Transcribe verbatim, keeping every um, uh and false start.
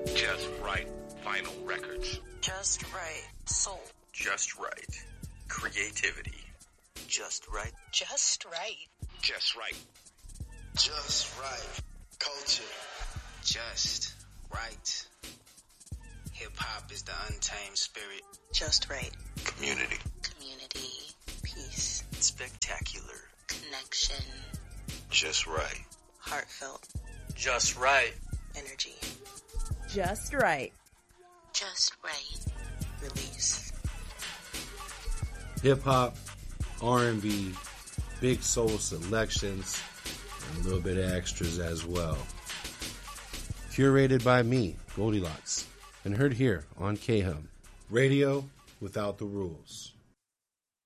Just right. Vinyl records. Just right. Soul. Just right. Creativity. Just right. Just right. Just right. Just right. Culture. Just right. Hip-hop is the untamed spirit. Just right. Community. Community. Peace. Spectacular. Connection. Just right. Heartfelt. Just right. Energy. Just right. Just right. Release. Hip-hop, R and B, big soul selections, and a little bit of extras as well. Curated by me, Goldilocks, and heard here on K H U M, Radio Without the Rules.